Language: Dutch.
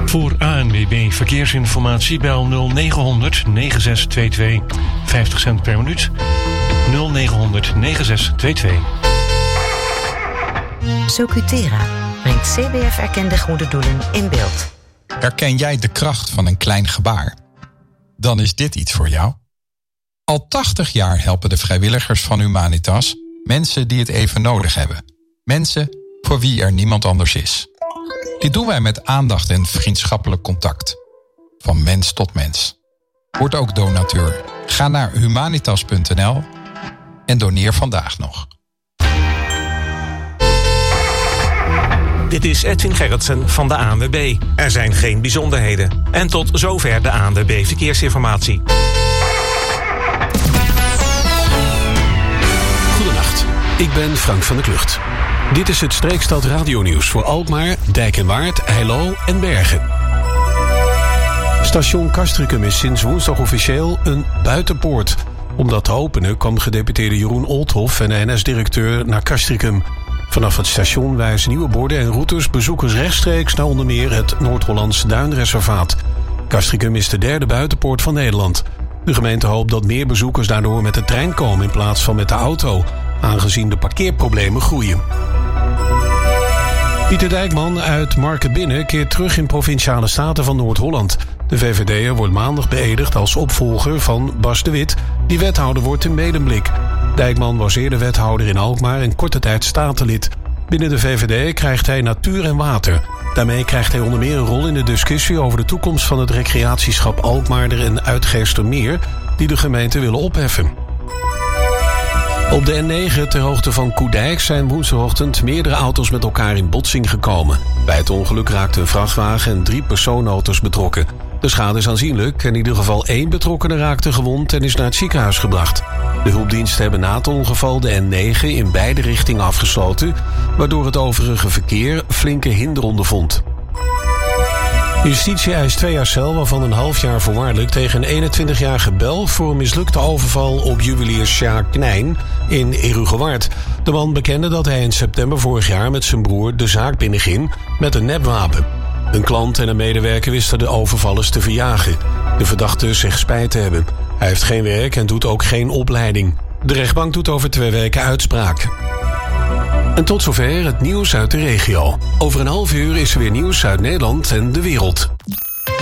Voor ANWB Verkeersinformatie bel 0900 9622. 50 cent per minuut. 0900 9622. Socutera brengt CBF-erkende goede doelen in beeld. Herken jij de kracht van een klein gebaar? Dan is dit iets voor jou. Al 80 jaar helpen de vrijwilligers van Humanitas mensen die het even nodig hebben. Mensen voor wie er niemand anders is. Dit doen wij met aandacht en vriendschappelijk contact. Van mens tot mens. Word ook donateur. Ga naar humanitas.nl en doneer vandaag nog. Dit is Edwin Gerritsen van de ANWB. Er zijn geen bijzonderheden. En tot zover de ANWB Verkeersinformatie. Goedenacht, ik ben Frank van der Klucht. Dit is het Streekstad Radionieuws voor Alkmaar, Dijk en Waard, Heilo en Bergen. Station Castricum is sinds woensdag officieel een buitenpoort. Om dat te openen kwam gedeputeerde Jeroen Olthoff en de NS-directeur naar Castricum. Vanaf het station wijzen nieuwe borden en routes bezoekers rechtstreeks naar onder meer het Noord-Hollandse Duinreservaat. Castricum is de derde buitenpoort van Nederland. De gemeente hoopt dat meer bezoekers daardoor met de trein komen in plaats van met de auto, aangezien de parkeerproblemen groeien. Pieter Dijkman uit Markenbinnen keert terug in Provinciale Staten van Noord-Holland. De VVD'er wordt maandag beëdigd als opvolger van Bas de Wit, die wethouder wordt in Medemblik. Dijkman was eerder wethouder in Alkmaar en korte tijd statenlid. Binnen de VVD krijgt hij natuur en water. Daarmee krijgt hij onder meer een rol in de discussie over de toekomst van het recreatieschap Alkmaarder en Uitgeestermeer, die de gemeente willen opheffen. Op de N9 ter hoogte van Koedijk zijn woensdagochtend meerdere auto's met elkaar in botsing gekomen. Bij het ongeluk raakten een vrachtwagen en 3 personenauto's betrokken. De schade is aanzienlijk. In ieder geval 1 betrokkenen raakte gewond en is naar het ziekenhuis gebracht. De hulpdiensten hebben na het ongeval de N9 in beide richtingen afgesloten, waardoor het overige verkeer flinke hinder ondervond. Justitie eist 2 jaar cel, waarvan een half jaar voorwaardelijk tegen een 21-jarige Belg voor een mislukte overval op juwelier Sjaak Knijn in Herugewaard. De man bekende dat hij in september vorig jaar met zijn broer de zaak binnenging met een nepwapen. Een klant en een medewerker wisten de overvallers te verjagen. De verdachte zegt spijt te hebben. Hij heeft geen werk en doet ook geen opleiding. De rechtbank doet over 2 weken uitspraak. En tot zover het nieuws uit de regio. Over een half uur is er weer nieuws uit Nederland en de wereld.